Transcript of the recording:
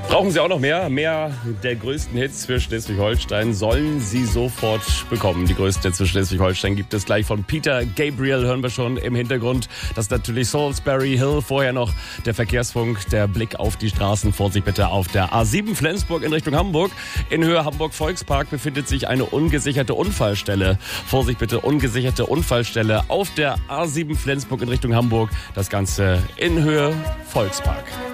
Brauchen Sie auch noch mehr? Mehr der größten Hits für Schleswig-Holstein sollen Sie sofort bekommen. Die größten Hits für Schleswig-Holstein gibt es gleich von Peter Gabriel, hören wir schon im Hintergrund. Das ist natürlich Salisbury Hill. Vorher noch der Verkehrsfunk, der Blick auf die Straßen. Vorsicht bitte auf der A7 Flensburg in Richtung Hamburg. In Höhe Hamburg-Volkspark befindet sich eine ungesicherte Unfallstelle. Vorsicht bitte, ungesicherte Unfallstelle auf der A7 Flensburg in Richtung Hamburg. Das Ganze in Höhe Volkspark.